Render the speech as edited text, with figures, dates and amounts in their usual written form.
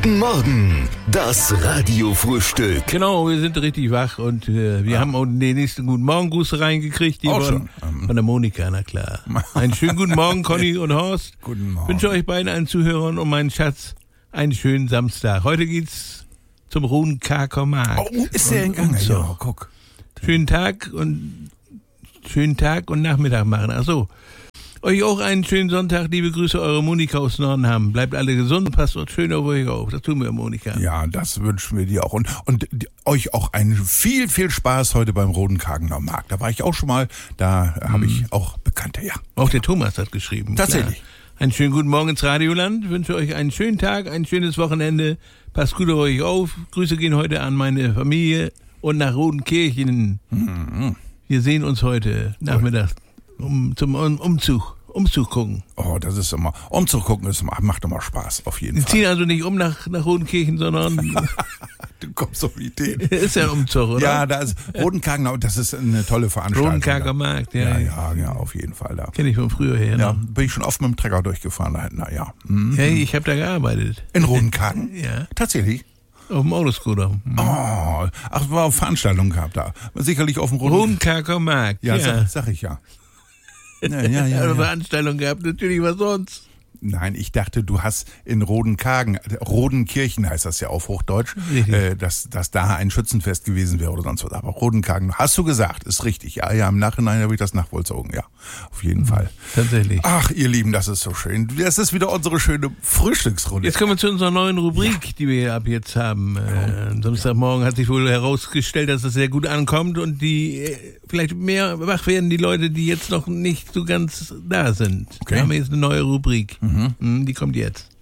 Guten Morgen, das Radiofrühstück. Genau, wir sind richtig wach und wir haben auch den nächsten Guten Morgen-Gruß reingekriegt. Die von der Monika, na klar. Einen schönen guten Morgen, Conny und Horst. Guten Morgen. Ich wünsche euch beiden, allen Zuhörern und meinen Schatz, einen schönen Samstag. Heute geht's zum Rodenkarker-Markt. Oh, ist der in Gang? So. Ja, guck. Schönen Tag und Nachmittag machen. Ach so. Euch auch einen schönen Sonntag. Liebe Grüße, eure Monika aus Nordenham. Bleibt alle gesund und passt schön auf euch auf. Das tun wir, Monika. Ja, das wünschen wir dir auch. Und euch auch einen viel Spaß heute beim Rodenkargener Markt. Da war ich auch schon mal. Da habe ich auch Bekannte, ja. Auch der Thomas hat geschrieben. Tatsächlich. Klar. Einen schönen guten Morgen ins Radioland. Ich wünsche euch einen schönen Tag, ein schönes Wochenende. Passt gut auf euch auf. Grüße gehen heute an meine Familie und nach Rodenkirchen. Mhm. Wir sehen uns heute Nachmittag zum Umzug gucken. Oh, das ist immer, Umzug gucken macht immer Spaß, auf jeden Wir Fall. ziehen also nicht um nach Rodenkirchen, sondern Du kommst auf Ideen. ist ja ein Umzug, oder? Ja, da ist Rodenkargener, das ist eine tolle Veranstaltung. Rodenkarker Markt, ja. Ja, auf jeden Fall da. Kenne ich von früher her. Ja, Ne? bin ich schon oft mit dem Trecker durchgefahren da hinten, ja. Mhm. Hey, ich habe da gearbeitet. In Rodenkargen? Ja. Tatsächlich? Auf dem Autoscooter. Oh, ach, war auf Veranstaltungen gehabt da. Sicherlich auf dem Rodenkarker Markt. Ja, sag ich ja. Ja. Eine Veranstaltung gehabt, natürlich was sonst. Nein, ich dachte, du hast in Rodenkirchen heißt das ja auf Hochdeutsch, dass da ein Schützenfest gewesen wäre oder sonst was. Aber Rodenkargen, hast du gesagt, ist richtig. Ja, im Nachhinein habe ich das nachvollzogen, ja, auf jeden Fall. Tatsächlich. Ach, ihr Lieben, das ist so schön. Das ist wieder unsere schöne Frühstücksrunde. Jetzt kommen wir zu unserer neuen Rubrik, die wir ab jetzt haben. Samstagmorgen hat sich wohl herausgestellt, dass es sehr gut ankommt und die vielleicht mehr wach werden, die Leute, die jetzt noch nicht so ganz da sind. Okay. Wir haben jetzt eine neue Rubrik. Die kommt jetzt.